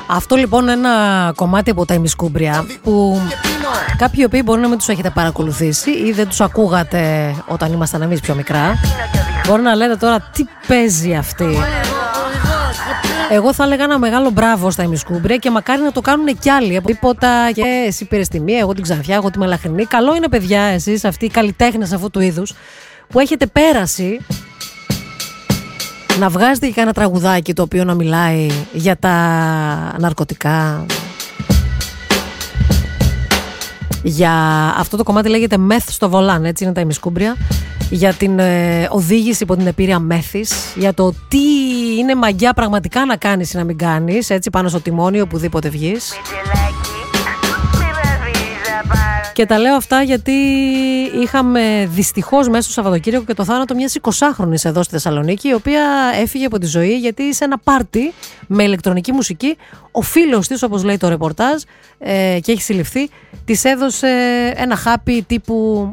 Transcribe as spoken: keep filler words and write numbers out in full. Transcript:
Αυτό λοιπόν είναι ένα κομμάτι από τα ημισκούμπρια που κάποιοι οποίοι μπορεί να μην τους έχετε παρακολουθήσει ή δεν τους ακούγατε όταν ήμασταν εμείς πιο μικρά, μπορεί να λέτε τώρα τι παίζει αυτή. Εγώ θα έλεγα ένα μεγάλο μπράβο στα ημισκούμπρια και μακάρι να το κάνουν κι άλλοι. Από τίποτα και εσύ πήρες τη μία, εγώ την Ξανθιά, εγώ τη Μελαχρινή. Καλό είναι, παιδιά, εσείς αυτοί οι καλλιτέχνες αυτού του είδους που έχετε πέραση, να βγάζετε και κάνα τραγουδάκι το οποίο να μιλάει για τα ναρκωτικά. Για αυτό το κομμάτι λέγεται μεθ στο βολάν, έτσι είναι τα ημισκούμπρια. Για την ε, οδήγηση υπό την επίρρεια μέθης, για το τι είναι μαγιά πραγματικά να κάνεις ή να μην κάνεις, έτσι πάνω στο τιμόνι οπουδήποτε βγεις. Και τα λέω αυτά γιατί είχαμε δυστυχώς μέσα στο Σαββατοκύριακο και το θάνατο μιας εικοσάχρονης εδώ στη Θεσσαλονίκη, η οποία έφυγε από τη ζωή γιατί σε ένα πάρτι με ηλεκτρονική μουσική ο φίλος της, όπως λέει το ρεπορτάζ, ε, και έχει συλληφθεί, της έδωσε ένα χάπι τύπου